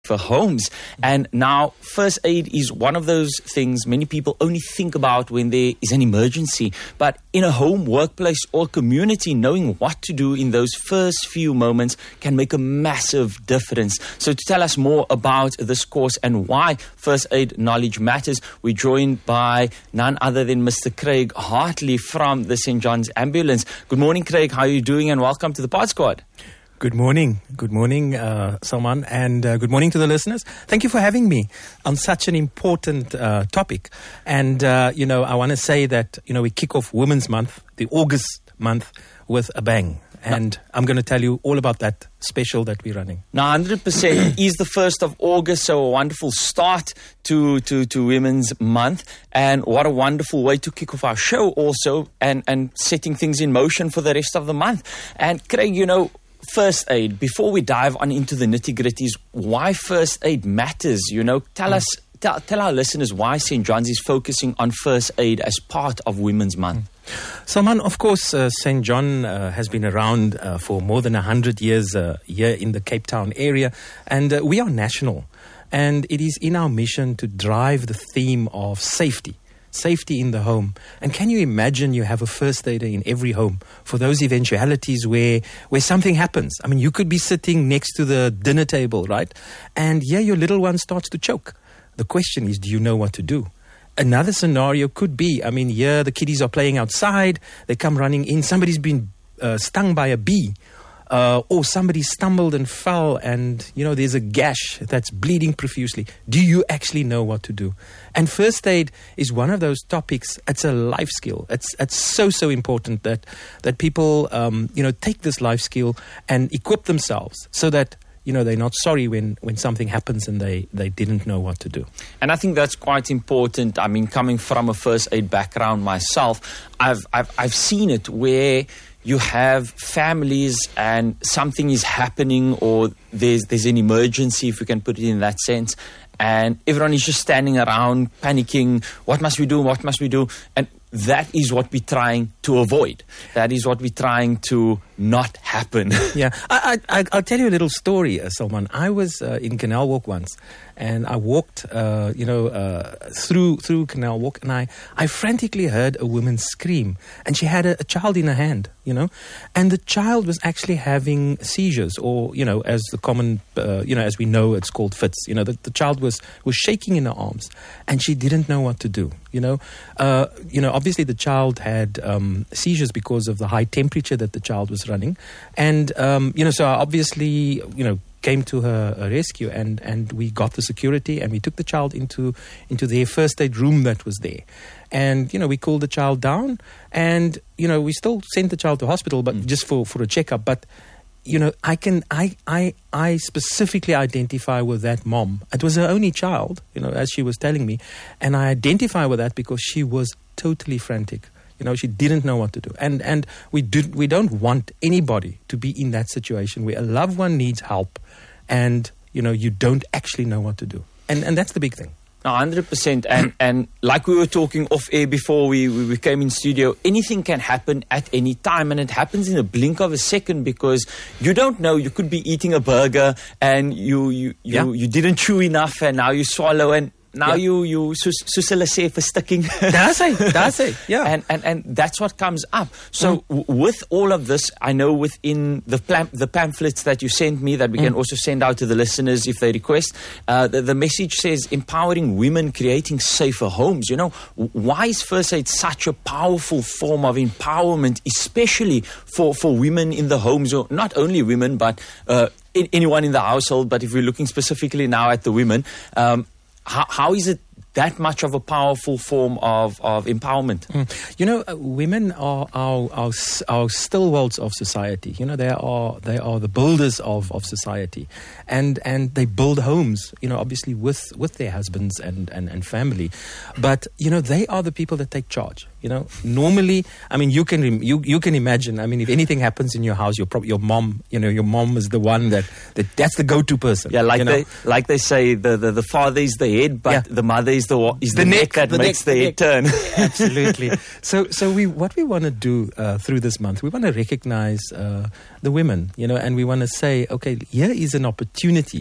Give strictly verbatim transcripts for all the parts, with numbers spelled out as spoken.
safer homes. And now first aid is one of those things many people only think about when there is an emergency. But in a home, workplace or community, knowing what to do in those first few moments can make a massive difference. So to tell us more about this course and why first aid knowledge matters, we're joined by none other than Mister Craig Hartley from the Saint John's Ambulance. Good morning, Craig. How are you doing? And welcome to the Pod Squad. Good morning. Good morning, uh, Salman, and uh, good morning to the listeners. Thank you for having me on such an important uh, topic. And, uh, you know, I want to say that, you know, we kick off Women's Month, the August month, with a bang. And no. I'm going to tell you all about that special that we're running. Now, one hundred percent is the first of August, so a wonderful start to, to, to Women's Month. And what a wonderful way to kick off our show also and, and setting things in motion for the rest of the month. And Craig, you know, first aid, before we dive on into the nitty-gritties, why first aid matters, you know, tell mm. us, tell, tell our listeners why Saint John's is focusing on first aid as part of Women's Month. Mm. Salman, of course, uh, Saint John uh, has been around uh, for more than one hundred years uh, here in the Cape Town area, and uh, we are national. And it is in our mission to drive the theme of safety, safety in the home. And can you imagine you have a first aider in every home for those eventualities where, where something happens? I mean, you could be sitting next to the dinner table, right? And yeah, your little one starts to choke. The question is, do you know what to do? Another scenario could be, I mean, here the kiddies are playing outside, they come running in, somebody's been uh, stung by a bee, uh, or somebody stumbled and fell and, you know, there's a gash that's bleeding profusely. Do you actually know what to do? And first aid is one of those topics, it's a life skill. It's it's so, so important that, that people, um, you know, take this life skill and equip themselves so that, you know, they're not sorry when, when something happens and they, they didn't know what to do. And I think that's quite important. I mean, coming from a first aid background myself, I've I've, I've seen it where you have families and something is happening or there's there's an emergency, if we can put it in that sense, and everyone is just standing around panicking. What must we do? What must we do? And that is what we're trying to avoid. That is what we're trying to not happen. Yeah, I, I, I'll tell you a little story, uh, Salman. I was uh, in Canal Walk once, and I walked, uh, you know, uh, through through Canal Walk, and I, I frantically heard a woman scream, and she had a, a child in her hand, you know, and the child was actually having seizures, or, you know, as the common, uh, you know, as we know, it's called fits. You know, the, the child was was shaking in her arms, and she didn't know what to do. You know, uh, you know, obviously the child had um, seizures because of the high temperature that the child was running, and um, you know, so I obviously, you know, came to her uh, rescue, and, and we got the security, and we took the child into into their first aid room that was there, and you know, we cooled the child down, and you know, we still sent the child to hospital, but mm. just for, for a checkup, but. You know, I can, I, I, I specifically identify with that mom. It was her only child, you know, as she was telling me. And I identify with that because she was totally frantic. You know, she didn't know what to do. And, and we do, we don't want anybody to be in that situation where a loved one needs help and, you know, you don't actually know what to do. And, and that's the big thing. one hundred percent. And and like we were talking off air before we, we came in studio, anything can happen at any time, and it happens in a blink of a second because you don't know. You could be eating a burger and you you you, yeah. you didn't chew enough and now you swallow and now yeah. you you soos hulle sê verstikking. That's it. That's it. Yeah. And and and that's what comes up. So mm. w- with all of this, I know within the plam- the pamphlets that you sent me that we mm. can also send out to the listeners if they request. Uh, the, the message says empowering women, creating safer homes. You know, why is first aid such a powerful form of empowerment, especially for for women in the homes, or not only women, but uh, in, anyone in the household. But if we're looking specifically now at the women. Um, How, how is it that much of a powerful form of, of empowerment? Mm. You know, uh, women are our, our our stalwarts of society. You know, they are they are the builders of, of society, and and they build homes. You know, obviously with, with their husbands and, and, and family, but you know they are the people that take charge. You know, normally, I mean, you can you you can imagine. I mean, if anything happens in your house, your pro- your mom, you know, your mom is the one that, that that's the go-to person. Yeah, like you they know? like they say, the, the, the father is the head, but yeah. the mother is the is the, the neck, neck that the makes neck, the, the head neck. turn. Absolutely. So so we what we want to do uh, through this month, we want to recognize uh, the women, you know, and we want to say, okay, here is an opportunity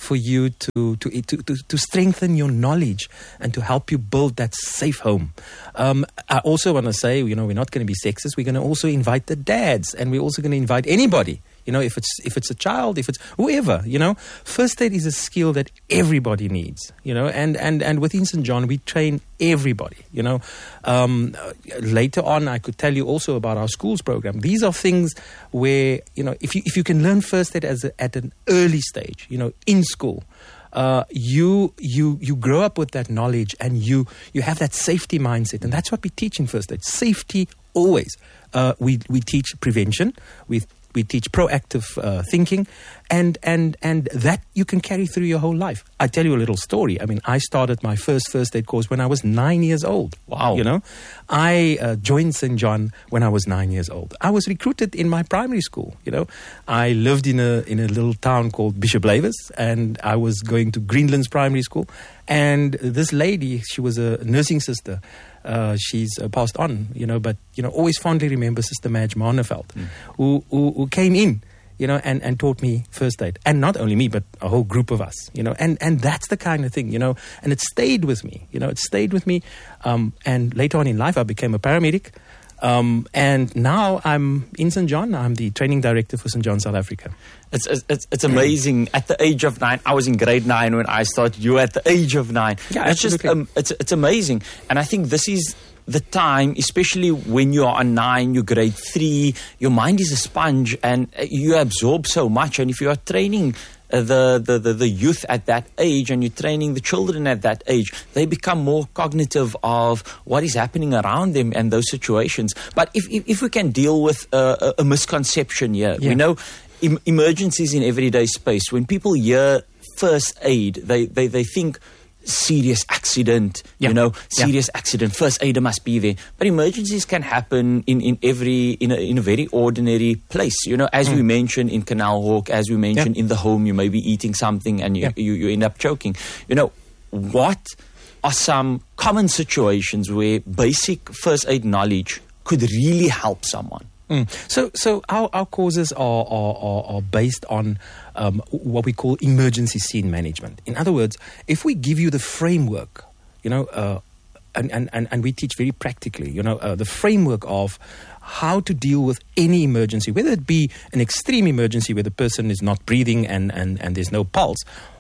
for you to to, to to to strengthen your knowledge and to help you build that safe home. Um, I also want to say, you know, we're not going to be sexist. We're going to also invite the dads, and we're also going to invite anybody. You know, if it's if it's a child, if it's whoever, you know, first aid is a skill that everybody needs. You know, and and and within Saint John, we train everybody. You know, um, later on, I could tell you also about our schools program. These are things where, you know, if you if you can learn first aid as a, at an early stage, you know, in school. Uh, you you you grow up with that knowledge, and you you have that safety mindset, and that's what we teach in first aid. Safety always. Uh, we we teach prevention. We we teach proactive uh, thinking, and and and that you can carry through your whole life. I tell you a little story. I mean, I started my first first aid course when I was nine years old. Wow! You know, I uh, joined Saint John when I was nine years old. I was recruited in my primary school. You know, I lived in a in a little town called Bishop Lavis, and I was going to Greenlands Primary School. And this lady, she was a nursing sister. Uh, she's uh, passed on, you know, but, you know, always fondly remember Sister Madge Marneveld, mm. who, who who came in, you know, and, and taught me first aid. And not only me, but a whole group of us, you know, and, and that's the kind of thing, you know, and it stayed with me, you know, it stayed with me. Um, and later on in life, I became a paramedic. Um, and now I'm in Saint John. I'm the training director for Saint John, South Africa. It's, it's it's amazing. At the age of nine, I was in grade nine when I started. You were at the age of nine. Yeah, it's just um, it's it's amazing. And I think this is the time, especially when you are on nine, you're grade three. Your mind is a sponge, and you absorb so much. And if you are training The, the, the, the youth at that age, and you're training the children at that age, they become more cognitive of what is happening around them and those situations. But if if, if we can deal with uh, a, a misconception here, yeah. we know em- emergencies in everyday space. When people hear first aid, they, they, they think serious accident, yeah. you know, serious yeah. accident, first aider must be there. But emergencies can happen in, in every, in a, in a very ordinary place. You know, as mm. we mentioned in Canal Hawk, as we mentioned yeah. in the home, you may be eating something and you, yeah. you, you end up choking. You know, what are some common situations where basic first aid knowledge could really help someone? Mm. So, so our, our courses are, are, are, are based on um, what we call emergency scene management. In other words, if we give you the framework, you know, uh, and, and, and, and we teach very practically, you know, uh, the framework of how to deal with any emergency, whether it be an extreme emergency where the person is not breathing and, and, and there's no pulse,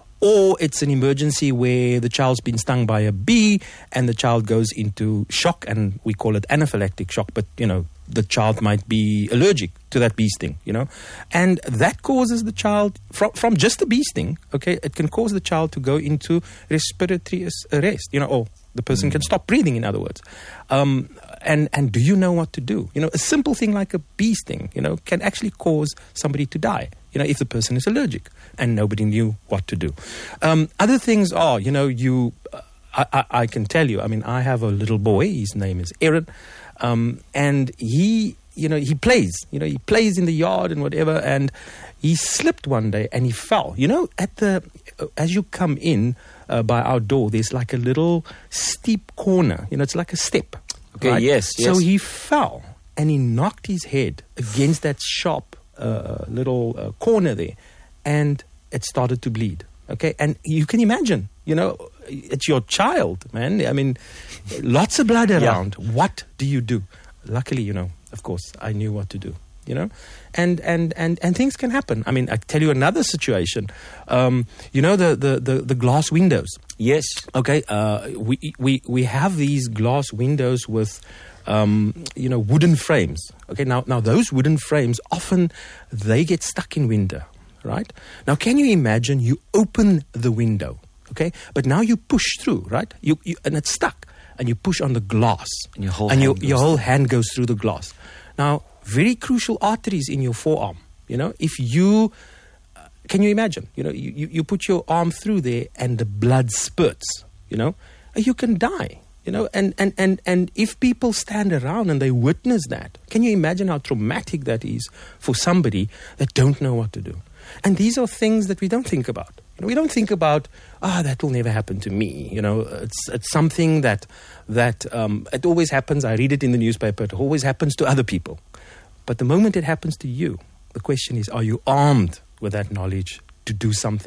or it's an emergency where the child's been stung by a bee and the child goes into shock, and we call it anaphylactic shock, but, you know, the child might be allergic to that bee sting, you know. And that causes the child, from, from just a bee sting, okay, it can cause the child to go into respiratory arrest, you know, or the person mm. can stop breathing, in other words. Um, and, and do you know what to do? You know, a simple thing like a bee sting, you know, can actually cause somebody to die, you know, if the person is allergic and nobody knew what to do. Um, other things are, you know, you, uh, I, I, I can tell you, I mean, I have a little boy, his name is Aaron. Um, and he, you know, he plays, you know, he plays in the yard and whatever, and he slipped one day and he fell. You know, at the, uh, as you come in uh, by our door, there's like a little steep corner, you know, it's like a step. Okay, right? yes, yes. So he fell and he knocked his head against that sharp uh, little uh, corner there, and it started to bleed. Okay, and you can imagine, you know, it's your child, man. I mean, lots of blood around. Yeah. What do you do? Luckily, you know, of course, I knew what to do, you know, and and and, and things can happen. I mean, I tell you another situation. Um, you know, the, the, the, the glass windows. Yes. Okay, uh, we, we, we have these glass windows with, um, you know, wooden frames. Okay, now, now those wooden frames, often they get stuck in winter. Right? Now, can you imagine you open the window, okay? But now you push through, right? You, you and it's stuck, and you push on the glass. And your whole, and hand, your, your whole hand goes through the glass. Now, very crucial arteries in your forearm, you know? If you, uh, can you imagine? You know, you, you, you put your arm through there and the blood spurts, you know? You can die. You know, and, and, and, and if people stand around and they witness that, can you imagine how traumatic that is for somebody that don't know what to do? And these are things that we don't think about. You know, we don't think about, ah, oh, that will never happen to me. You know, it's it's something that that um, it always happens. I read it in the newspaper. It always happens to other people. But the moment it happens to you, the question is, are you armed with that knowledge to do something?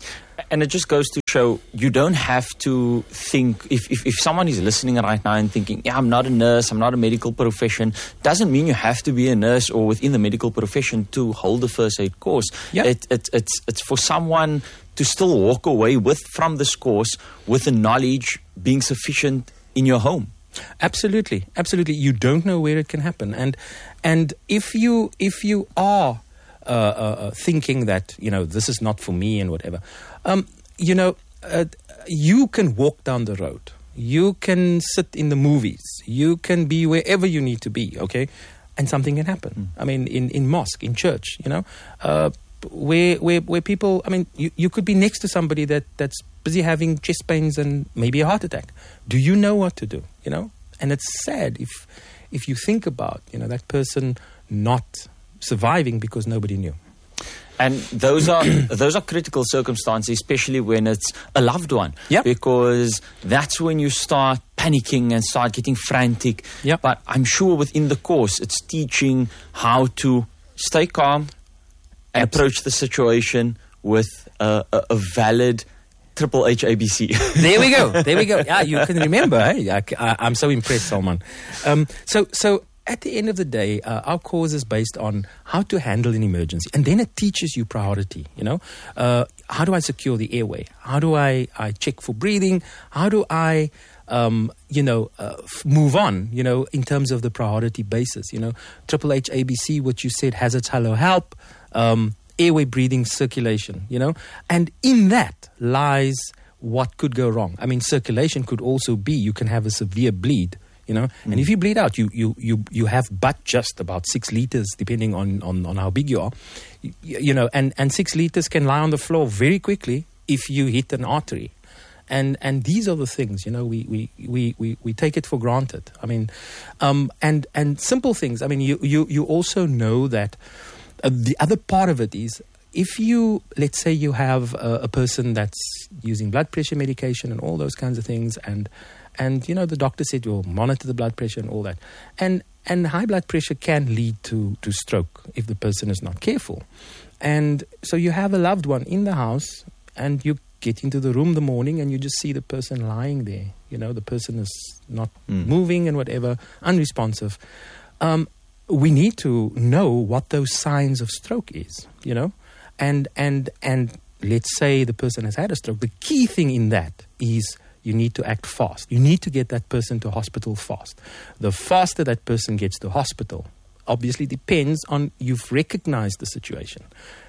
And it just goes to show you don't have to think, if, if, if someone is listening right now and thinking, yeah, I'm not a nurse, I'm not a medical profession, doesn't mean you have to be a nurse or within the medical profession to hold a first aid course. Yeah. It, it, it's, it's for someone to still walk away with from this course with the knowledge being sufficient in your home. Absolutely, absolutely. You don't know where it can happen, and and if you if you are uh, uh, thinking that you know this is not for me and whatever, um, you know, uh, you can walk down the road, you can sit in the movies, you can be wherever you need to be, okay, and something can happen. Mm. I mean, in, in mosque, in church, you know, uh, where where where people, I mean, you, you could be next to somebody that that's busy having chest pains and maybe a heart attack. Do you know what to do? You know, and it's sad if if you think about you know that person not surviving because nobody knew. And those are those are critical circumstances, especially when it's a loved one. Yep. Because that's when you start panicking and start getting frantic. Yep. But I'm sure within the course, it's teaching how to stay calm and approach the situation with a, a, a valid Triple H A B C. There we go. There we go. Yeah, you can remember. Eh? I, I, I'm so impressed, Salman. Um, so, so at the end of the day, uh, our course is based on how to handle an emergency, and then it teaches you priority. You know, uh, how do I secure the airway? How do I, I check for breathing? How do I, um, you know, uh, f- move on? You know, in terms of the priority basis. You know, Triple H A B C, what you said, hazards, hello, help. Um, airway, breathing, circulation, you know, and in that lies what could go wrong. I mean, circulation could also be, you can have a severe bleed, you know, mm. and if you bleed out, you, you, you, you have but just about six liters, depending on, on, on how big you are, you, you know, and, and six liters can lie on the floor very quickly if you hit an artery. And and these are the things, you know, we, we, we, we, we take it for granted. I mean, um, and, and simple things. I mean, you, you, you also know that Uh, the other part of it is, if you, let's say you have a, a person that's using blood pressure medication and all those kinds of things, and, and you know, the doctor said, you'll monitor the blood pressure and all that. And, and high blood pressure can lead to, to stroke if the person is not careful. And so you have a loved one in the house, and you get into the room in the morning and you just see the person lying there. You know, the person is not mm. moving and whatever, unresponsive. Um, we need to know what those signs of stroke is, you know, and and and let's say the person has had a stroke. The key thing in that is you need to act fast. You need to get that person to hospital fast. The faster that person gets to hospital obviously depends on you've recognized the situation.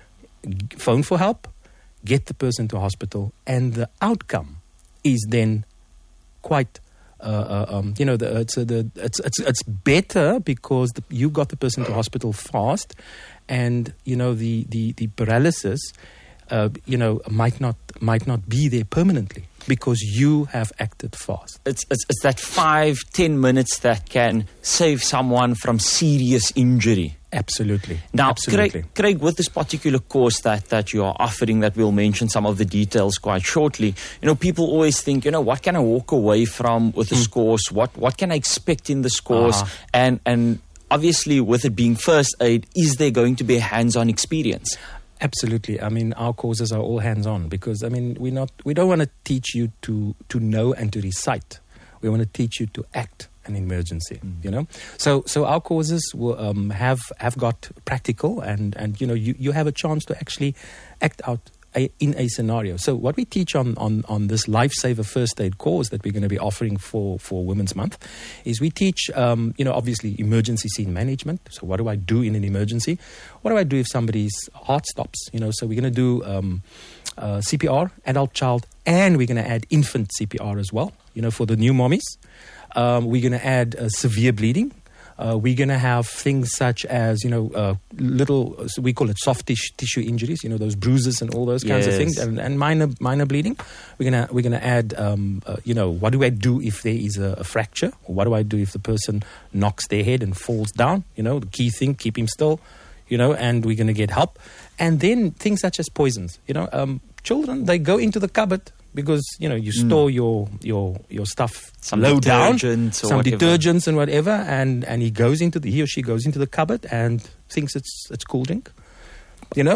Phone for help, get the person to hospital, and the outcome is then quite Uh, uh, um, you know, the, it's, uh, the, it's it's it's better because the, you got the person to hospital fast, and you know the the the paralysis, uh, you know, might not might not be there permanently because you have acted fast. It's it's, it's that five ten minutes that can save someone from serious injury. Absolutely. Now, Absolutely. Craig, Craig, with this particular course that, that you are offering, that we'll mention some of the details quite shortly, you know, people always think, you know, what can I walk away from with this mm. course? What what can I expect in this course? Uh-huh. And and obviously, with it being first aid, is there going to be a hands-on experience? Absolutely. I mean, our courses are all hands-on because, I mean, we not we don't want to teach you to, to know and to recite. We want to teach you to act an emergency, mm. you know. So, so our courses will um, have have got practical, and and you know you, you have a chance to actually act out a, in a scenario. So, what we teach on on on this Lifesaver First Aid course that we're going to be offering for for Women's Month is we teach um, you know obviously emergency scene management. So, what do I do in an emergency? What do I do if somebody's heart stops? You know, so we're going to do um, uh, C P R, adult, child, and we're going to add infant C P R as well. You know, for the new mommies. Um, we're going to add uh, severe bleeding. Uh, we're going to have things such as, you know, uh, little, uh, we call it soft tish- tissue injuries, you know, those bruises and all those kinds yes. of things, and, and minor minor bleeding. We're going to we're going to add, um, uh, you know, what do I do if there is a, a fracture? Or what do I do if the person knocks their head and falls down? You know, the key thing, keep him still, you know, and we're going to get help. And then things such as poisons, you know, um, children, they go into the cupboard, because you know you store mm. your your your stuff some low down, some whatever. detergents and whatever, and, and he goes into the he or she goes into the cupboard and thinks it's it's cool drink, you know.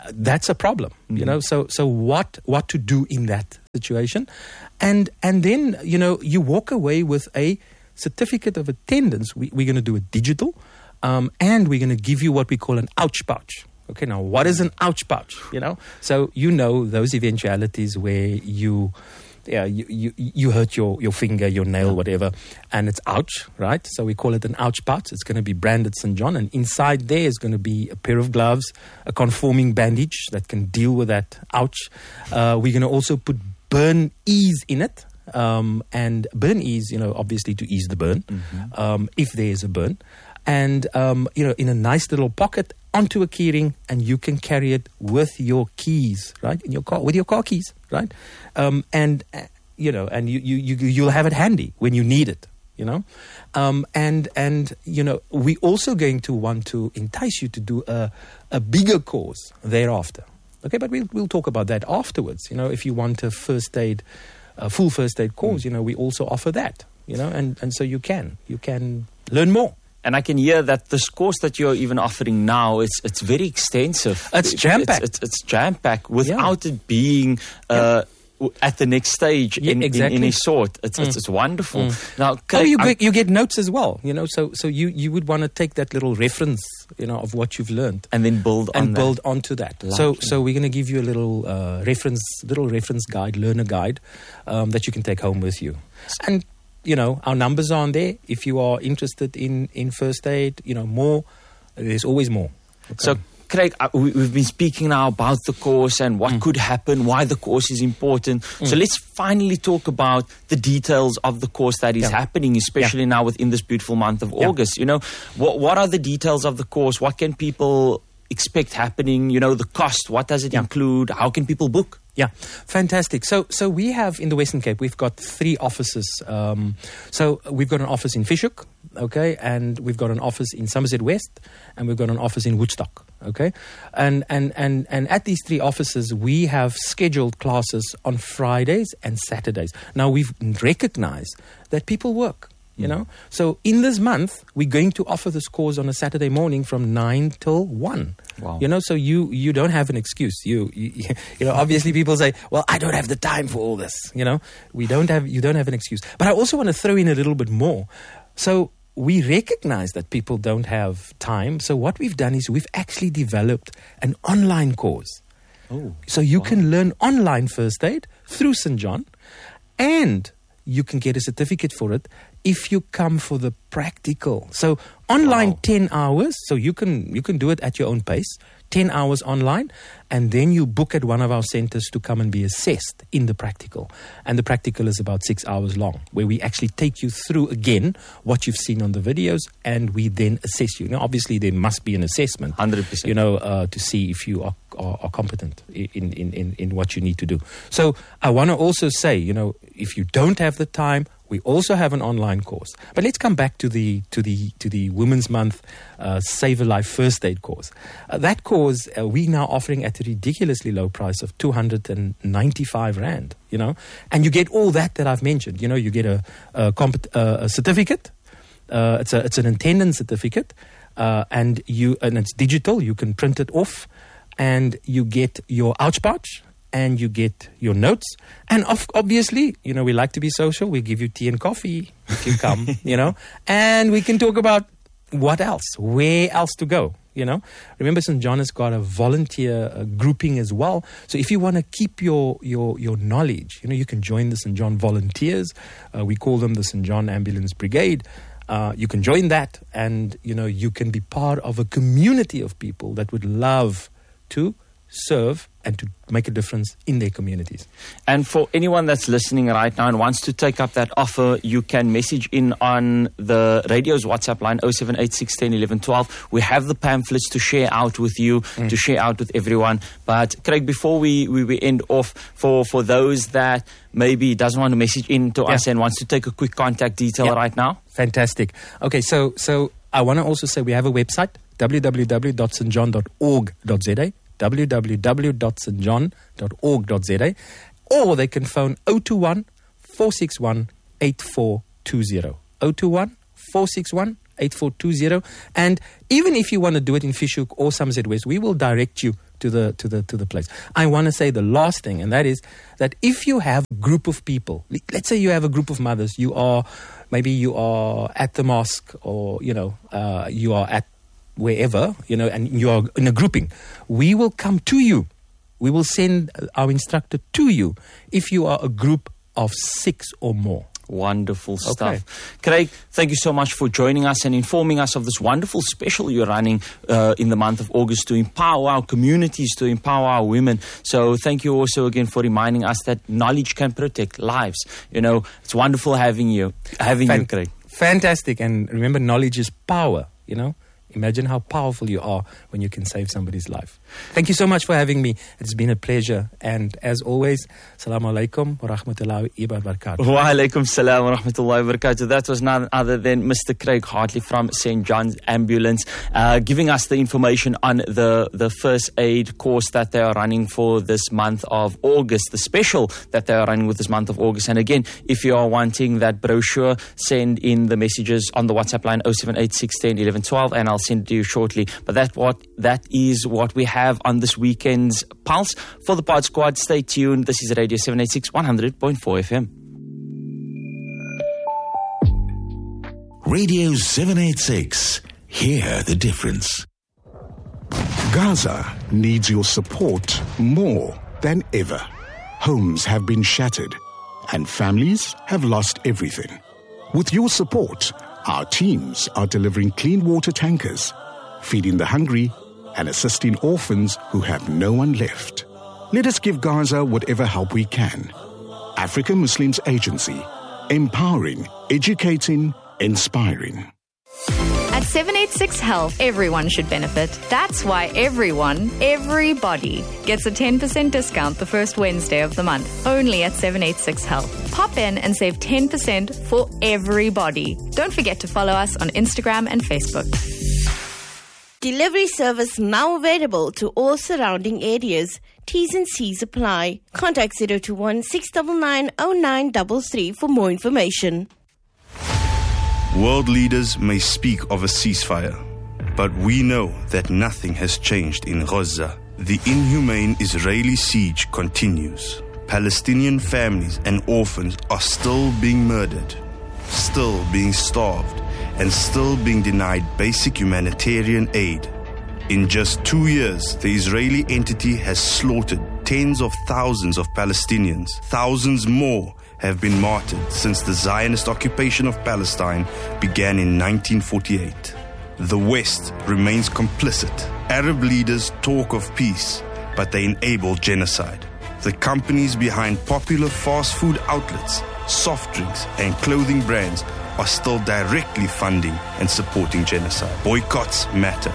that's a problem, mm-hmm. you know. So so what what to do in that situation, and and then you know you walk away with a certificate of attendance. We, we're going to do it digital, um, and we're going to give you what we call an ouch pouch. Okay, now what is an ouch pouch? You know, so you know those eventualities where you. Yeah, you, you you hurt your, your finger, your nail, whatever, and it's ouch, right? So we call it an ouch pouch. It's going to be branded Saint John, and inside there is going to be a pair of gloves, a conforming bandage that can deal with that ouch. Uh, we're going to also put burn ease in it, um, and burn ease, you know, obviously to ease the burn, mm-hmm. um, if there is a burn, and um, you know, in a nice little pocket onto a keyring, and you can carry it with your keys, right? In your car, with your car keys, right? Um, and uh, you know, and you you you you'll have it handy when you need it, you know. Um, and and you know, we also going to want to entice you to do a a bigger course thereafter. Okay, but we'll we'll talk about that afterwards. You know, if you want a first aid, a full first aid course, mm. you know, we also offer that. You know, and and so you can you can learn more. And I can hear that this course that you're even offering now, it's it's very extensive. It's jam-packed. It's, it's, it's jam-packed without yeah. it being uh, yeah. at the next stage yeah, in, exactly. in any sort. It's, mm. it's, it's wonderful. Mm. Now, oh, you get, you get notes as well, you know, so so you, you would want to take that little reference, you know, of what you've learned. And then build on And that. build onto that. Lovely. So so we're going to give you a little uh, reference, little reference guide, learner guide, um, that you can take home with you. And you know, our numbers are on there. If you are interested in, in first aid, you know, more, there's always more. Okay. So, Craig, uh, we, we've been speaking now about the course and what Mm. could happen, why the course is important. Mm. So let's finally talk about the details of the course that is Yeah. happening, especially Yeah. now within this beautiful month of Yeah. August. You know, what what are the details of the course? What can people expect happening? You know, the cost, what does it Yeah. include? How can people book? Yeah, fantastic. So, so we have in the Western Cape, we've got three offices. Um, so we've got an office in Fish Hoek, okay, and we've got an office in Somerset West, and we've got an office in Woodstock, okay, and and and and at these three offices, we have scheduled classes on Fridays and Saturdays. Now we've recognized that people work. You know, so in this month we're going to offer this course on a Saturday morning from nine till one. Wow. You know, so you you don't have an excuse. You, you you know, obviously people say, well, I don't have the time for all this. You know, we don't have you don't have an excuse. But I also want to throw in a little bit more. So we recognize that people don't have time. So what we've done is we've actually developed an online course. Oh, so you wow. can learn online first aid through Saint John, and you can get a certificate for it if you come for the practical. So online Wow. ten hours, so you can you can do it at your own pace, ten hours online, and then you book at one of our centers to come and be assessed in the practical. And the practical is about six hours long, where we actually take you through again what you've seen on the videos, and we then assess you. Now, obviously, there must be an assessment, one hundred percent. you know, uh, to see if you are, are, are competent in, in, in, in what you need to do. So I want to also say, you know, if you don't have the time, we also have an online course. But let's come back to the to the to the Women's Month uh, Save a Life First Aid course. Uh, that course uh, we now offering at a ridiculously low price of two hundred ninety-five rand. You know, and you get all that that I've mentioned. You know, you get a a, comp- uh, a certificate. Uh, it's a it's an attendance certificate, uh, and you and it's digital. You can print it off, and you get your ouch pouch. And you get your notes. And of, obviously, you know, we like to be social. We give you tea and coffee if you come, you know. And we can talk about what else, where else to go, you know. Remember, Saint John has got a volunteer uh, grouping as well. So if you want to keep your, your, your knowledge, you know, you can join the Saint John volunteers. Uh, we call them the Saint John Ambulance Brigade. Uh, you can join that, and, you know, you can be part of a community of people that would love to serve and to make a difference in their communities. And for anyone that's listening right now and wants to take up that offer, you can message in on the radio's WhatsApp line oh seven eight six, one oh, eleven, twelve. We have the pamphlets to share out with you, mm. to share out with everyone. But Craig, before we, we, we end off, for, for those that maybe doesn't want to message in to yeah. us and wants to take a quick contact detail yeah. right now. Fantastic. Okay, so so I want to also say we have a website, w w w dot st john dot org dot z a. w w w dot st john dot org dot z a, or they can phone oh two one, four six one, eight four two zero. oh two one, four six one, eight four two zero. And even if you want to do it in Fish Hoek or Somerset West, we will direct you to the to the to the place. I want to say the last thing, and that is that if you have a group of people, let's say you have a group of mothers, you are maybe you are at the mosque, or you know uh, you are at wherever, you know, and you are in a grouping, we will come to you. We will send our instructor to you if you are a group of six or more. Wonderful stuff. Okay. Craig, thank you so much for joining us and informing us of this wonderful special you're running uh, in the month of August to empower our communities, to empower our women. So thank you also again for reminding us that knowledge can protect lives. You know, it's wonderful having you, having Fan- you, Craig. Fantastic. And remember, knowledge is power, you know. Imagine how powerful you are when you can save somebody's life. Thank you so much for having me. It's been a pleasure. And as always, Assalamu alaikum wa rahmatullahi wa barakatuh. Wa alaikum salam wa rahmatullahi wa barakatuh. That was none other than Mister Craig Hartley from Saint John's Ambulance, uh, giving us the information on the, the first aid course that they are running for this month of August, the special that they are running with this month of August. And again, if you are wanting that brochure, send in the messages on the WhatsApp line oh seven eight six one oh one one one two, and I'll send it to you shortly. But that what that is what we have on this weekend's Pulse. For the Pod Squad, stay tuned. This is Radio seven eighty-six, one hundred point four F M. Radio seven eighty-six. Hear the difference. Gaza needs your support more than ever. Homes have been shattered and families have lost everything. With your support, our teams are delivering clean water tankers, feeding the hungry, and assisting orphans who have no one left. Let us give Gaza whatever help we can. African Muslims Agency, empowering, educating, inspiring. At seven eighty-six Health, everyone should benefit. That's why everyone, everybody, gets a ten percent discount the first Wednesday of the month, only at seven eighty-six Health. Pop in and save ten percent for everybody. Don't forget to follow us on Instagram and Facebook. Delivery service now available to all surrounding areas. T's and C's apply. Contact zero two one six nine nine oh nine three three for more information. World leaders may speak of a ceasefire, but we know that nothing has changed in Gaza. The inhumane Israeli siege continues. Palestinian families and orphans are still being murdered, still being starved, and still being denied basic humanitarian aid. In just two years, the Israeli entity has slaughtered tens of thousands of Palestinians. Thousands more have been martyred since the Zionist occupation of Palestine began in nineteen forty-eight. The West remains complicit. Arab leaders talk of peace, but they enable genocide. The companies behind popular fast food outlets, soft drinks, and clothing brands are still directly funding and supporting genocide. Boycotts matter.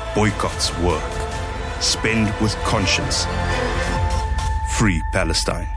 Boycotts work. Spend with conscience. Free Palestine.